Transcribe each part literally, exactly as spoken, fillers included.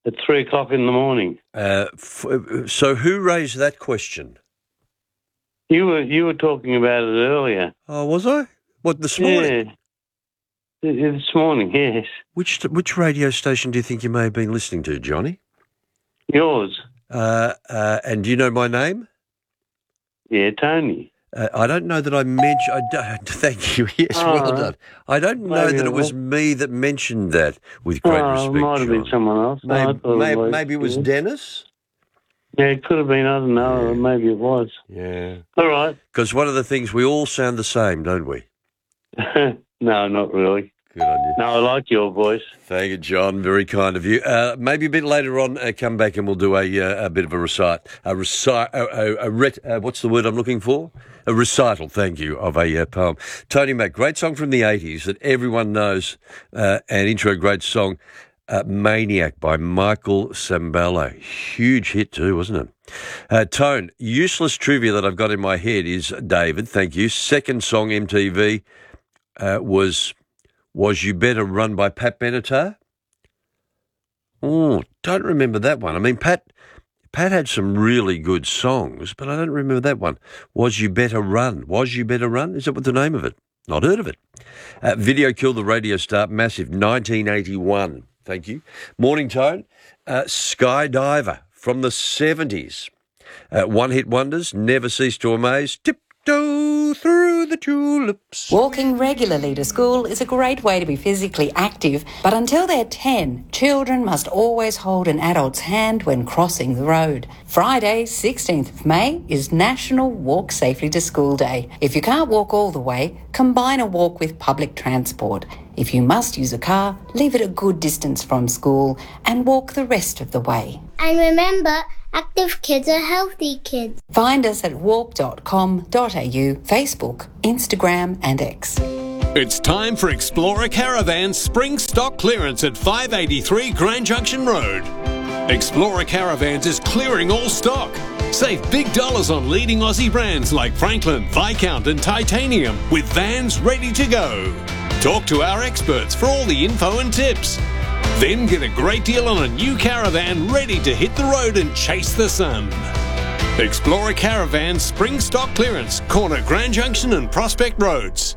at three o'clock in the morning. Uh, f- so who raised that question? You were you were talking about it earlier. Oh, was I? What, this morning? Yeah, this morning, yes. Which which radio station do you think you may have been listening to, Johnny? Yours. Uh, uh, and do you know my name? Yeah, Tony. Uh, I don't know that I mentioned. I don't, thank you. Yes, Oh, well done. I don't know maybe that it it was was. me that mentioned that. With great Oh, respect, it might have been John. someone else. No, I Maybe, thought it maybe, was. maybe it was Yeah. Dennis. Yeah, it could have been. I don't know. Yeah. Maybe it was. Yeah. All right. Because one of the things, we all sound the same, don't we? No, not really. Good on you. No, I like your voice. Thank you, John. Very kind of you. Uh, maybe a bit later on, uh, come back and we'll do a uh, a bit of a recite, a recite, a, a, a ret, uh, what's the word I'm looking for? A recital. Thank you, of a uh, poem. Tony Mac, great song from the eighties that everyone knows. Uh, an intro, great song, uh, "Maniac" by Michael Sambello. Huge hit too, wasn't it? Uh, Tone, useless trivia that I've got in my head is David. Thank you. Second song M T V uh, was. Was You Better Run by Pat Benatar? Oh, don't remember that one. I mean, Pat Pat had some really good songs, but I don't remember that one. Was You Better Run? Was You Better Run? Is that what the name of it? Not heard of it. Uh, Video Killed the Radio Star, massive, nineteen eighty-one. Thank you. Morning Tone. Uh, Skydiver from the seventies. Uh, one-hit wonders, Never Cease to Amaze, Tiptoe Through the Tulips. Walking regularly to school is a great way to be physically active, but until they're ten, children must always hold an adult's hand when crossing the road. Friday, sixteenth of May, is National Walk Safely to School Day. If you can't walk all the way, combine a walk with public transport. If you must use a car, leave it a good distance from school and walk the rest of the way. And remember, active kids are healthy kids. Find us at walk dot com dot a u, Facebook, Instagram and X. It's time for Explorer Caravan's spring stock clearance at five eighty-three Grand Junction Road. Explorer Caravans is clearing all stock. Save big dollars on leading Aussie brands like Franklin, Viscount and Titanium with vans ready to go. Talk to our experts for all the info and tips. Then get a great deal on a new caravan ready to hit the road and chase the sun. Explorer Caravan Spring Stock Clearance, corner Grand Junction and Prospect Roads.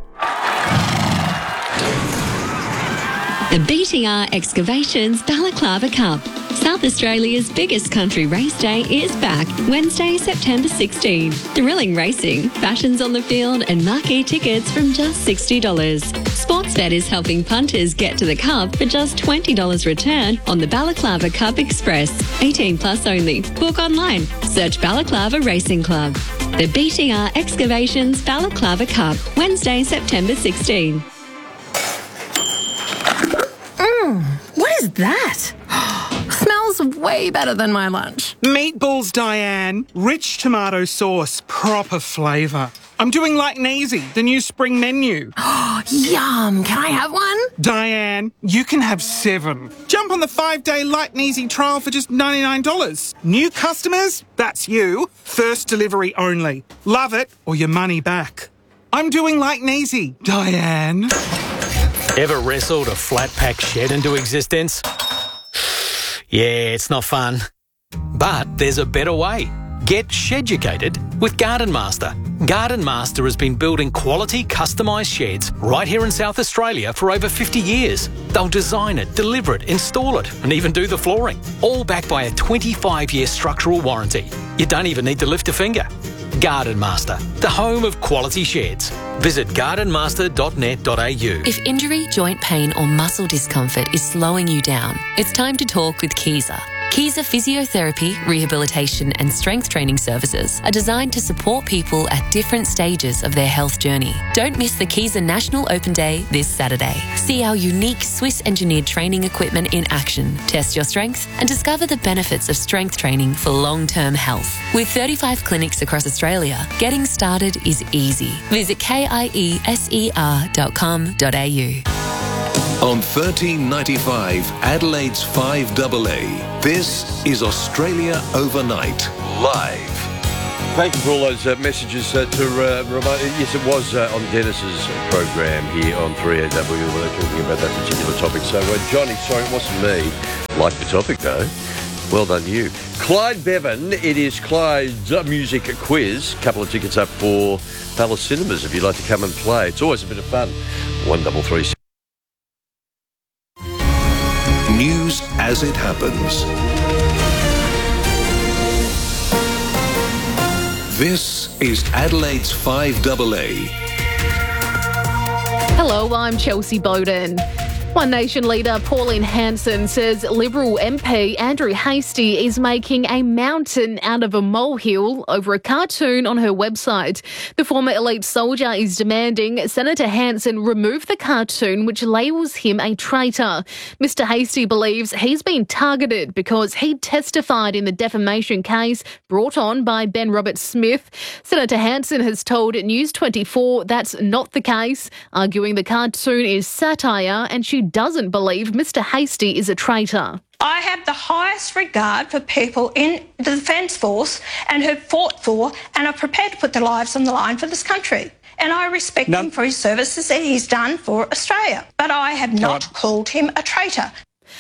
The B T R Excavations Balaclava Cup. South Australia's biggest country race day is back Wednesday, September sixteenth. Thrilling racing, fashions on the field and marquee tickets from just sixty dollars. Sportsbet is helping punters get to the Cup for just twenty dollars return on the Balaclava Cup Express. eighteen plus only. Book online. Search Balaclava Racing Club. The B T R Excavations Balaclava Cup, Wednesday, September sixteenth. Mmm, what is that? Smells way better than my lunch. Meatballs, Diane. Rich tomato sauce, proper flavour. I'm doing like Neasy, the new spring menu. Yum, can I have one? Diane, you can have seven. Jump on the five-day Like Neasy trial for just ninety-nine dollars. New customers? That's you. First delivery only. Love it or your money back. I'm doing like Neasy, Diane. Ever wrestled a flat-pack shed into existence? Yeah, it's not fun. But there's a better way. Get sheducated with Garden Master. Garden Master has been building quality customised sheds right here in South Australia for over fifty years. They'll design it, deliver it, install it and even do the flooring. All backed by a twenty-five year structural warranty. You don't even need to lift a finger. Garden Master, the home of quality sheds. Visit garden master dot net dot a u. If injury, joint pain or muscle discomfort is slowing you down, it's time to talk with Kieser. Kieser Physiotherapy, Rehabilitation and Strength Training Services are designed to support people at different stages of their health journey. Don't miss the Kieser National Open Day this Saturday. See our unique Swiss-engineered training equipment in action, test your strength and discover the benefits of strength training for long-term health. With thirty-five clinics across Australia, getting started is easy. Visit kieser dot com dot a u. On thirteen ninety-five, Adelaide's five A A, this is Australia Overnight, live. Thank you for all those uh, messages uh, to uh, remind. Yes, it was uh, on Dennis's program here on three A W when they were talking about that particular topic. So, uh, Johnny, sorry, it wasn't me. Like the topic, though. Well done, you. Clyde Bevan, it is Clyde's music quiz. Couple of tickets up for Palace Cinemas if you'd like to come and play. It's always a bit of fun. One double three. News as it happens. This is Adelaide's five double A. Hello, I'm Chelsea Bowden. One Nation leader Pauline Hanson says Liberal M P Andrew Hastie is making a mountain out of a molehill over a cartoon on her website. The former elite soldier is demanding Senator Hanson remove the cartoon which labels him a traitor. Mister Hastie believes he's been targeted because he testified in the defamation case brought on by Ben Roberts-Smith. Senator Hanson has told News twenty-four that's not the case, arguing the cartoon is satire and she doesn't believe Mister Hastie is a traitor. I have the highest regard for people in the Defence Force and who fought for and are prepared to put their lives on the line for this country. And I respect no. him for his services that he's done for Australia. But I have not no. called him a traitor.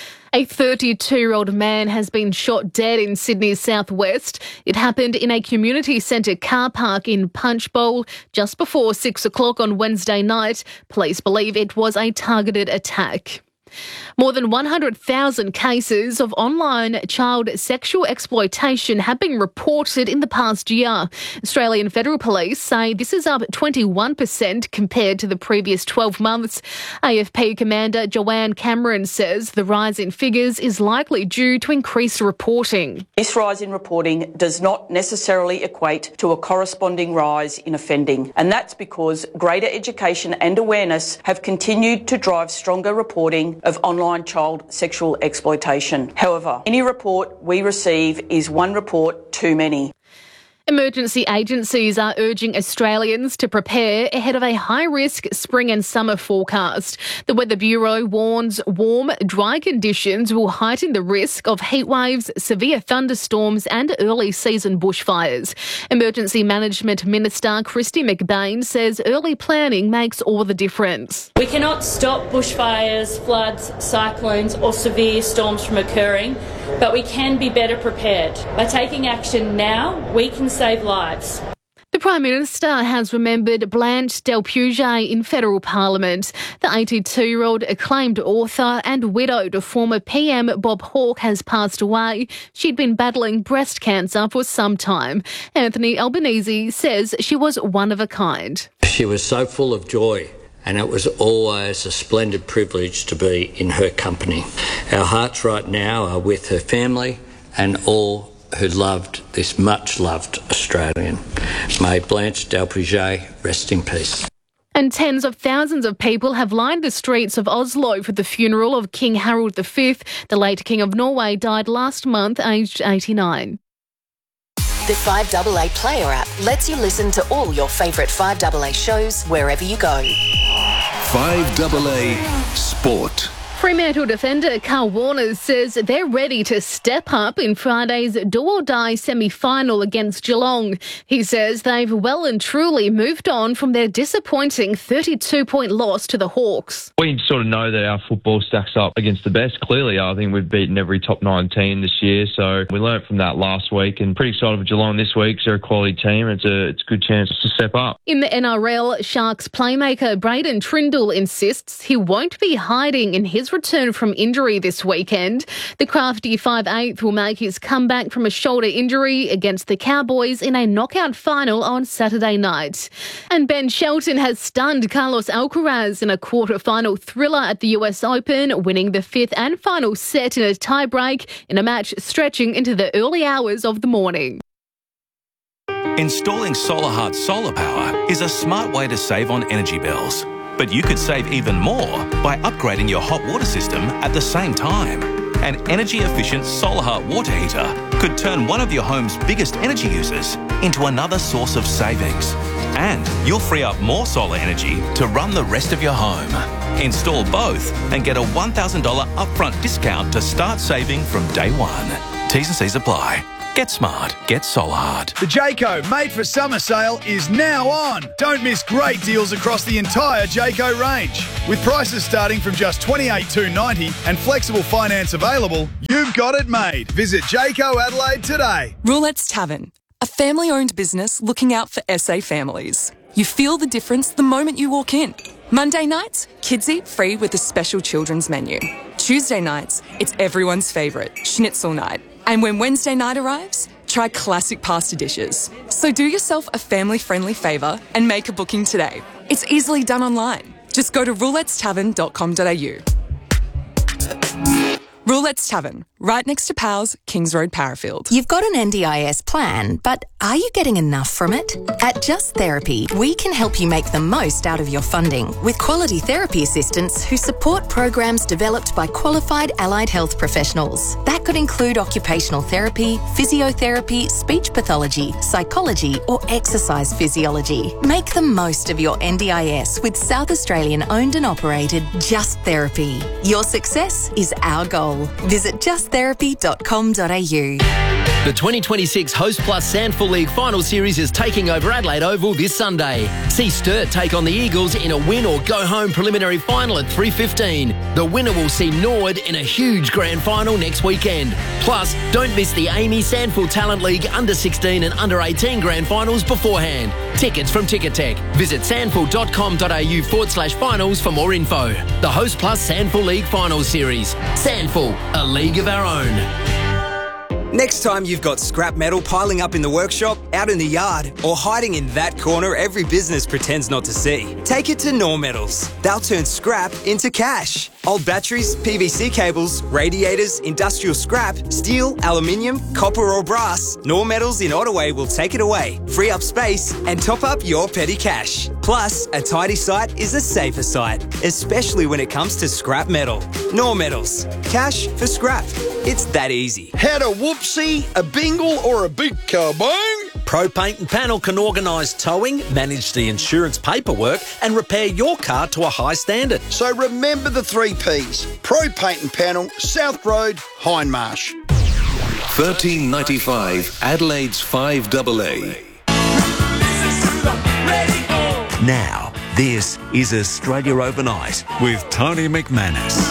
A thirty-two-year-old man has been shot dead in Sydney's southwest. It happened in a community centre car park in Punchbowl just before six o'clock on Wednesday night. Police believe it was a targeted attack. More than one hundred thousand cases of online child sexual exploitation have been reported in the past year. Australian Federal Police say this is up twenty-one percent compared to the previous twelve months. A F P Commander Joanne Cameron says the rise in figures is likely due to increased reporting. This rise in reporting does not necessarily equate to a corresponding rise in offending, and that's because greater education and awareness have continued to drive stronger reporting of online child sexual exploitation. However, any report we receive is one report too many. Emergency agencies are urging Australians to prepare ahead of a high-risk spring and summer forecast. The Weather Bureau warns warm, dry conditions will heighten the risk of heatwaves, severe thunderstorms and early-season bushfires. Emergency Management Minister Kristy McBain says early planning makes all the difference. We cannot stop bushfires, floods, cyclones or severe storms from occurring, but we can be better prepared. By taking action now, we can save lives. The Prime Minister has remembered Blanche Del Puget in federal parliament. The eighty-two-year-old acclaimed author and widow to former P M Bob Hawke has passed away. She'd been battling breast cancer for some time. Anthony Albanese says she was one of a kind. She was so full of joy, and it was always a splendid privilege to be in her company. Our hearts right now are with her family and all who loved this much-loved Australian. May Blanche Del Puget rest in peace. And tens of thousands of people have lined the streets of Oslo for the funeral of King Harald the Fifth. The late King of Norway died last month, aged eighty-nine. The five double A Player app lets you listen to all your favourite five double A shows wherever you go. five double A Sport. Fremantle defender Carl Warner says they're ready to step up in Friday's do-or-die semi-final against Geelong. He says they've well and truly moved on from their disappointing thirty-two point loss to the Hawks. We sort of know that our football stacks up against the best. Clearly, I think we've beaten every top nine team this year, so we learnt from that last week and pretty excited for Geelong this week. They're a quality team. It's a, it's a good chance to step up. In the N R L, Sharks playmaker Braden Trindle insists he won't be hiding in his return from injury this weekend. The crafty five eighth will make his comeback from a shoulder injury against the Cowboys in a knockout final on Saturday night. And Ben Shelton has stunned Carlos Alcaraz in a quarter-final thriller at the U S Open, winning the fifth and final set in a tie-break in a match stretching into the early hours of the morning. Installing SolarHeart solar power is a smart way to save on energy bills. But you could save even more by upgrading your hot water system at the same time. An energy-efficient SolarHeart water heater could turn one of your home's biggest energy users into another source of savings. And you'll free up more solar energy to run the rest of your home. Install both and get a one thousand dollars upfront discount to start saving from day one. T's and C's apply. Get smart. Get Solhard. The Jayco Made for Summer sale is now on. Don't miss great deals across the entire Jayco range. With prices starting from just twenty-eight thousand two hundred ninety dollars and flexible finance available, you've got it made. Visit Jayco Adelaide today. Roulette's Tavern, a family-owned business looking out for S A families. You feel the difference the moment you walk in. Monday nights, kids eat free with a special children's menu. Tuesday nights, it's everyone's favourite, schnitzel night. And when Wednesday night arrives, try classic pasta dishes. So do yourself a family-friendly favour and make a booking today. It's easily done online. Just go to roulettes tavern dot com dot a u. Roulette's Tavern, right next to Powell's, Kings Road, Parafield. You've got an N D I S plan, but are you getting enough from it? At Just Therapy, we can help you make the most out of your funding with quality therapy assistants who support programs developed by qualified allied health professionals. That could include occupational therapy, physiotherapy, speech pathology, psychology, or exercise physiology. Make the most of your N D I S with South Australian owned and operated Just Therapy. Your success is our goal. Visit just therapy dot com dot a u. The twenty twenty-six Host Plus Sandful League Final Series is taking over Adelaide Oval this Sunday. See Sturt take on the Eagles in a win or go home preliminary final at three fifteen. The winner will see Norwood in a huge grand final next weekend. Plus, don't miss the Amy Sandful Talent League under sixteen and under eighteen grand finals beforehand. Tickets from Ticketek. Visit sandful dot com dot a u forward slash finals for more info. The Host Plus Sandful League Final Series. Sandful, a league of our own. Next time you've got scrap metal piling up in the workshop, out in the yard, or hiding in that corner every business pretends not to see, take it to Nor Metals. They'll turn scrap into cash. Old batteries, P V C cables, radiators, industrial scrap, steel, aluminium, copper or brass, Nor Metals in Ottaway will take it away, free up space and top up your petty cash. Plus, a tidy site is a safer site, especially when it comes to scrap metal. Nor Metals. Cash for scrap. It's that easy. Had a whoopsie, a bingle or a big kaboom? Pro Paint and Panel can organise towing, manage the insurance paperwork and repair your car to a high standard. So remember the three P's. Pro Paint and Panel, South Road, Hindmarsh. thirteen ninety-five Adelaide's five A A. Now, this is Australia Overnight with Tony McManus.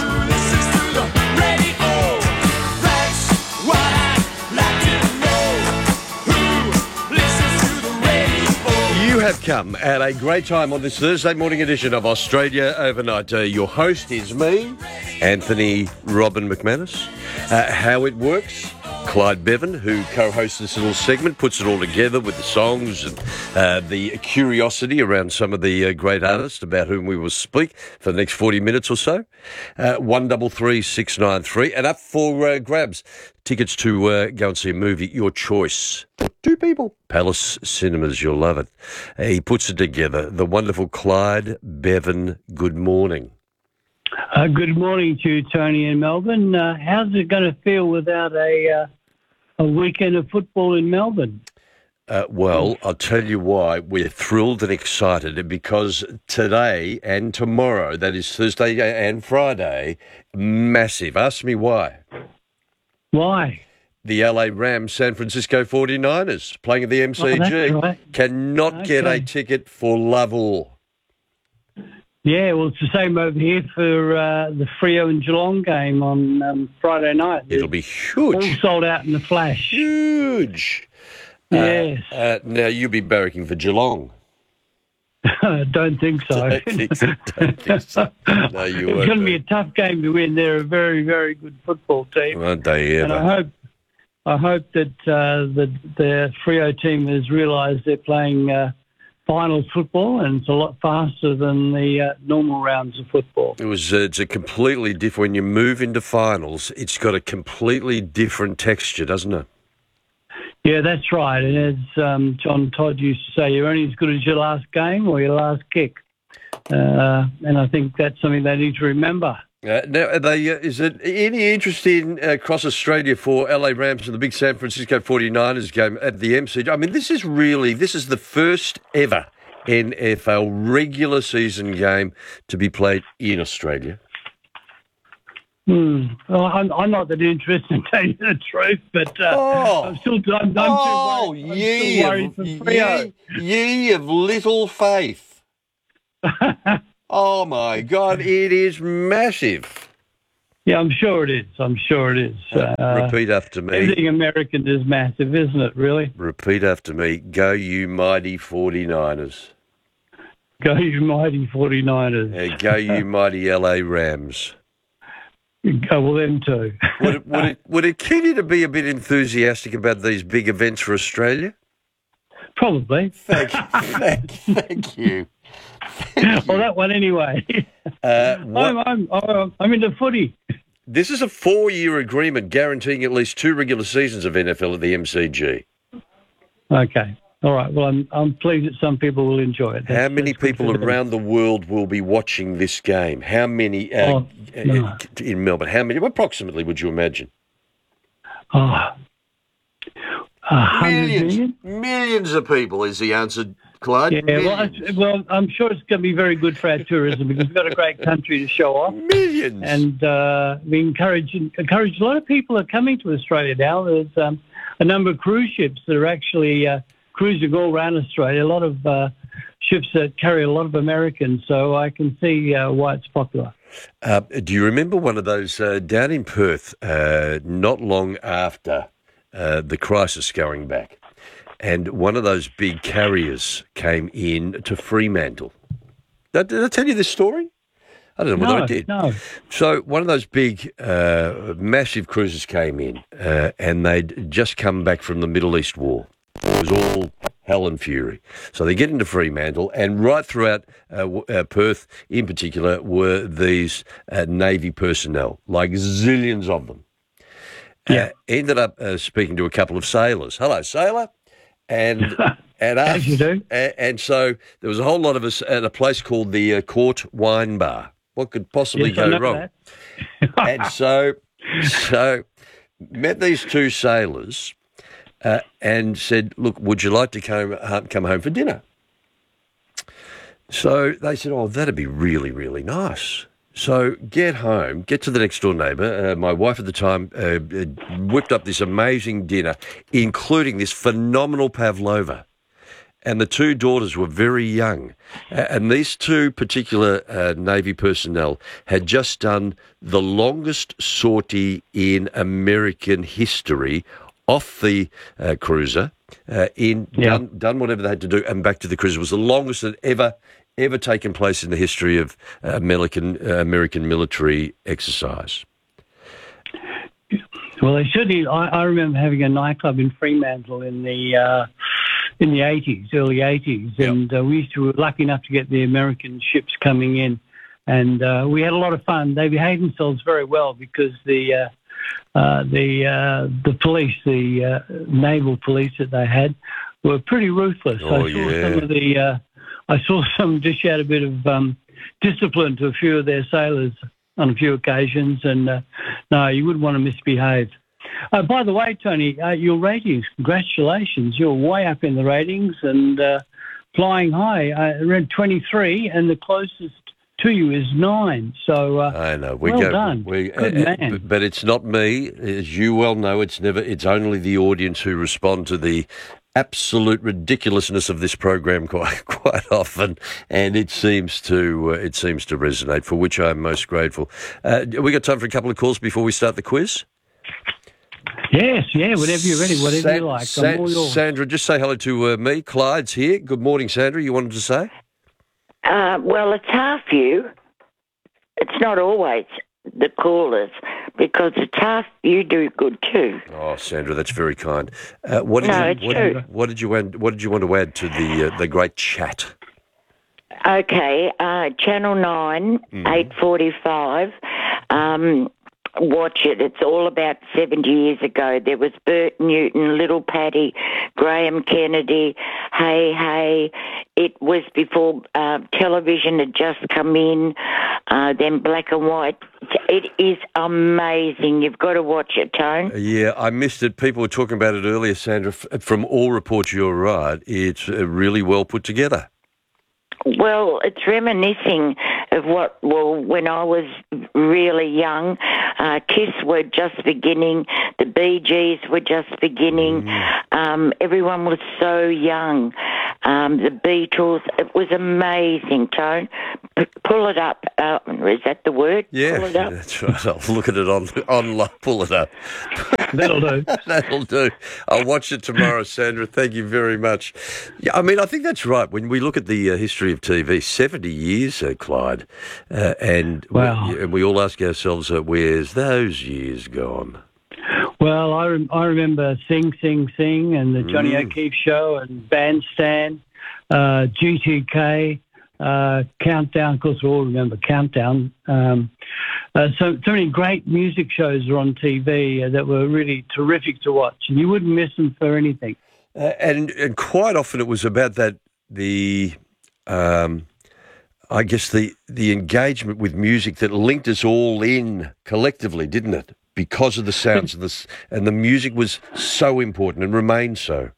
You have come at a great time on this Thursday morning edition of Australia Overnight. Uh, your host is me, Anthony Robin McManus. Uh, how it works, Clyde Bevan, who co-hosts this little segment, puts it all together with the songs and uh, the curiosity around some of the uh, great artists about whom we will speak for the next forty minutes or so. Uh, one double three six nine three, and up for uh, grabs. Tickets to uh, go and see a movie, your choice. Two people. Palace Cinemas, you'll love it. Uh, he puts it together. The wonderful Clyde Bevan, good morning. Uh, good morning to you, Tony in Melbourne. Uh, how's it going to feel without a uh, a weekend of football in Melbourne? Uh, well, I'll tell you why. We're thrilled and excited because today and tomorrow, that is Thursday and Friday, massive. Ask me why. Why? The L A Rams San Francisco forty-niners playing at the M C G oh, right. cannot okay. get a ticket for love or. Yeah, well, it's the same over here for uh, the Freo and Geelong game on um, Friday night. It'll be huge. All sold out in the flash. Huge. Yes. Uh, uh, now, you'll be barracking for Geelong. Don't think so. Don't think so. Don't think so. No, you it's won't. going to be a tough game to win. They're a very, very good football team. Aren't they ever? And I hope, I hope that uh, the the Freo team has realised they're playing uh, finals football, and it's a lot faster than the uh, normal rounds of football. It was. Uh, it's a completely different. When you move into finals, it's got a completely different texture, doesn't it? Yeah, that's right. And as um, John Todd used to say, you're only as good as your last game or your last kick. Uh, and I think that's something they need to remember. Uh, now, are they, uh, is it any interest in uh, across Australia for L A Rams and the big San Francisco forty-niners game at the M C G? I mean, this is really, this is the first ever N F L regular season game to be played in Australia. Hmm. Well, I'm, I'm not that interested in telling you the truth, but uh, Oh. I'm still, I'm, I'm Oh, too worried, I'm ye still worried of, for Freo. ye, ye of little faith. Oh, my God, it is massive. Yeah, I'm sure it is. I'm sure it is. Uh, Repeat after me. Everything American is massive, isn't it, really? Repeat after me. Go, you mighty forty-niners. Go, you mighty forty-niners. Uh, go, you mighty L A Rams. Go, well, them too. Would it, would, it, would it kill you to be a bit enthusiastic about these big events for Australia? Probably. Thank, thank, thank you. Thank Well, you. that one anyway. Uh, what- I'm, I'm, I'm into footy. This is a four-year agreement guaranteeing at least two regular seasons of N F L at the M C G. Okay. All right. Well, I'm I'm pleased that some people will enjoy it. How That's- many that's good people for them. around the world will be watching this game? How many uh, Oh, no. uh, in Melbourne? How many approximately would you imagine? Oh, a hundred Millions, million? millions of people is the answer, Clyde. Yeah, well, Millions. it's- well, I'm sure it's going to be very good for our tourism because we've got a great country to show off. Millions. And uh, we encourage encourage a lot of people are coming to Australia now. There's um, a number of cruise ships that are actually uh, cruising all around Australia. A lot of uh, ships that carry a lot of Americans, so I can see uh, why it's popular. Uh, do you remember one of those uh, down in Perth uh, not long after uh, the crisis going back? And one of those big carriers came in to Fremantle. Did, did I tell you this story? I don't know whether No, I did. no. So one of those big, uh, massive cruisers came in, uh, and they'd just come back from the Middle East War. It was all hell and fury. So they get into Fremantle, and right throughout uh, w- uh, Perth in particular were these uh, Navy personnel, like zillions of them. Yeah. Uh, ended up uh, speaking to a couple of sailors. Hello, sailor. And and, us, As you do. and and so there was a whole lot of us at a place called the uh, Court Wine Bar. What could possibly Yes, I go know wrong? that. And so, so met these two sailors uh, and said, "Look, would you like to come uh, come home for dinner?" So they said, "Oh, that'd be really, really nice." So get home, get to the next door neighbour. Uh, my wife at the time uh, uh, whipped up this amazing dinner, including this phenomenal pavlova. And the two daughters were very young. Uh, and these two particular uh, Navy personnel had just done the longest sortie in American history off the uh, cruiser, uh, in Yeah. done, done whatever they had to do, and back to the cruiser. It was the longest that ever ever taken place in the history of uh, American uh, American military exercise. Well, they certainly. I, I remember having a nightclub in Fremantle in the uh, in the eighties, early eighties, Yep. and uh, we used to we were lucky enough to get the American ships coming in, and uh, we had a lot of fun. They behaved themselves very well because the uh, uh, the uh, the police, the uh, naval police that they had, were pretty ruthless. Oh, I saw yeah. some of the. Uh, I saw some dish out a bit of um, discipline to a few of their sailors on a few occasions, and uh, no, you wouldn't want to misbehave. Uh, by the way, Tony, uh, your ratings, congratulations. You're way up in the ratings and uh, flying high. I read twenty-three, and the closest to you is nine. So uh, I know. We well go, done. We, Good uh, man. But, but it's not me, as you well know. It's never. It's only the audience who respond to the absolute ridiculousness of this program quite quite often, and it seems to uh, it seems to resonate. For which I'm most grateful. Uh, we got time for a couple of calls before we start the quiz. Yes, yeah, whenever you're ready, whatever San- you like. San- I'm all yours. Sandra, just say hello to uh, me. Clyde's here. Good morning, Sandra. You wanted to say? Uh, well, it's half you. It's not always the callers because it's half you do good too. Oh, Sandra, that's very kind. Uh, what did No, you it's what, true. what did you want, what did you want to add to the uh, the great chat? Okay, uh, Channel nine, Mm-hmm. eight forty-five. Um, watch it. It's all about seventy years ago. There was Bert Newton, Little Paddy, Graham Kennedy, Hey Hey. It was before uh, television had just come in, uh, then black and white. It is amazing. You've got to watch it, Tone. Yeah, I missed it. People were talking about it earlier, Sandra. F- From all reports, you're right. It's uh, really well put together. Well, it's reminiscing of what, well, when I was really young, uh, Kiss were just beginning, the Bee Gees were just beginning, mm. um, everyone was so young. Um, the Beatles, it was amazing, Tone. P- pull it up. Uh, is that the word? Yeah, pull it up. That's right. I'll look at it on online. Pull it up. That'll do. That'll do. I'll watch it tomorrow, Sandra. Thank you very much. Yeah, I mean, I think that's right. When we look at the uh, history of T V, seventy years, uh, Clyde, uh, and, wow. we, and we all ask ourselves, uh, where's those years gone? Well, I, rem- I remember Sing, Sing, Sing and the Johnny mm. O'Keefe Show and Bandstand, uh, G T K, uh, Countdown. Of course, we all remember Countdown. Um, uh, so, so many great music shows are on T V uh, that were really terrific to watch, and you wouldn't miss them for anything. Uh, and, and quite often it was about that, the... Um, I guess the, the engagement with music that linked us all in collectively, didn't it? Because of the sounds of this, and the music was so important and remains so.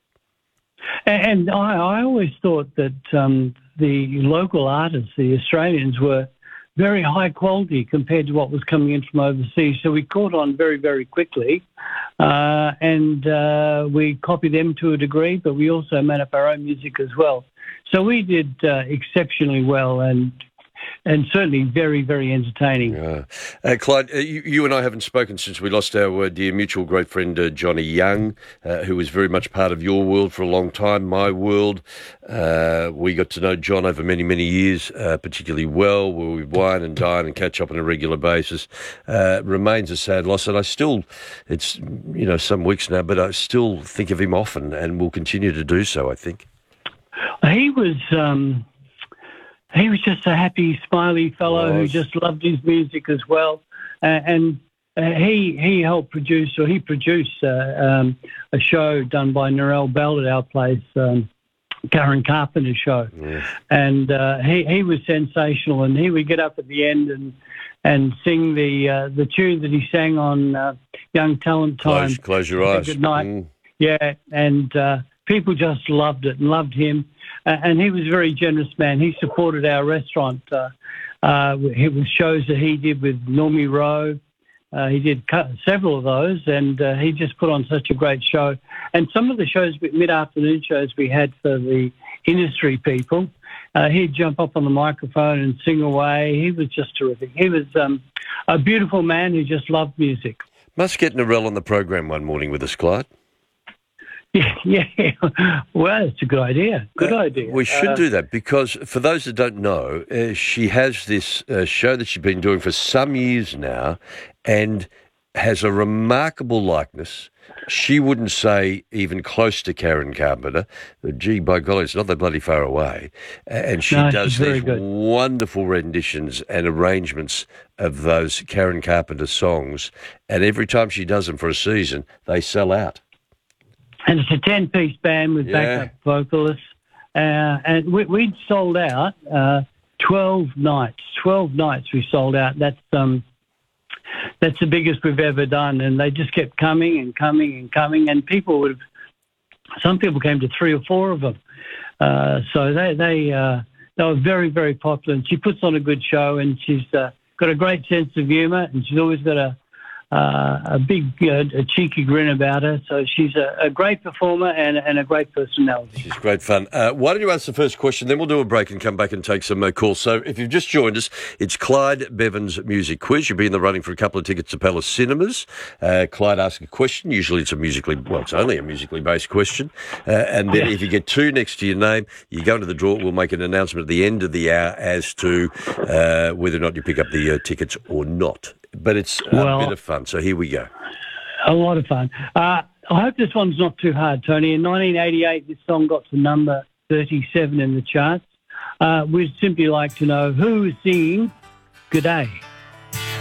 And I, I always thought that um, the local artists, the Australians, were very high quality compared to what was coming in from overseas. So we caught on very, very quickly, uh, and uh, we copied them to a degree, but we also made up our own music as well. So we did uh, exceptionally well, and and certainly very, very entertaining. Uh, uh, Clyde, uh, you, you and I haven't spoken since we lost our uh, dear mutual great friend uh, Johnny Young, uh, who was very much part of your world for a long time, my world. Uh, we got to know John over many, many years, uh, particularly well, where we wine and dine and catch up on a regular basis. Uh, remains a sad loss, and I still, it's, you know, some weeks now, but I still think of him often and will continue to do so, I think. He was... Um He was just a happy, smiley fellow who just loved his music as well. Uh, and uh, he he helped produce, or he produced uh, um, a show done by Narelle Bell at our place, um, Karen Carpenter's show. Yeah. And uh, he, he was sensational, and he would get up at the end and and sing the uh, the tune that he sang on uh, Young Talent Time. Close, close your eyes. Good night. Mm. Yeah, and uh, people just loved it and loved him. Uh, and he was a very generous man. He supported our restaurant. Uh, uh, it was shows that he did with Normie Rowe. Uh, he did cu- several of those, and uh, he just put on such a great show. And some of the shows, mid-afternoon shows we had for the industry people, uh, he'd jump up on the microphone and sing away. He was just terrific. He was um, a beautiful man who just loved music. Must get Narelle on the program one morning with us, Clyde. Yeah, yeah. Well, it's a good idea. Good uh, idea. We should uh, do that because, for those that don't know, uh, she has this uh, show that she's been doing for some years now and has a remarkable likeness. She wouldn't say even close to Karen Carpenter. But gee, by golly, it's not that bloody far away. And she no, does these good. wonderful renditions and arrangements of those Karen Carpenter songs. And every time she does them for a season, they sell out. And it's a ten-piece band with yeah. backup vocalists. Uh, and we, we'd sold out uh, twelve nights. twelve nights we sold out. That's um, that's the biggest we've ever done. And they just kept coming and coming and coming. And people would have, some people came to three or four of them. Uh, so they they, uh, they were very, very popular. And she puts on a good show, and she's uh, got a great sense of humour, and she's always got a Uh, a big, uh, a cheeky grin about her. So she's a, a great performer and, and a great personality. She's great fun. Uh, why don't you answer the first question, then we'll do a break and come back and take some uh, calls. So if you've just joined us, it's Clyde Bevan's Music Quiz. You'll be in the running for a couple of tickets to Palace Cinemas. Uh, Clyde asks a question. Usually it's a musically, well, it's only a musically based question. Uh, and then yes. if you get two next to your name, you go into the draw. We'll make an announcement at the end of the hour as to uh, whether or not you pick up the uh, tickets or not. But it's a well, bit of fun, so here we go. A lot of fun. Uh, I hope this one's not too hard, Tony. In nineteen eighty-eight, this song got to number thirty-seven in the charts. Uh, we'd simply like to know who is singing G'day.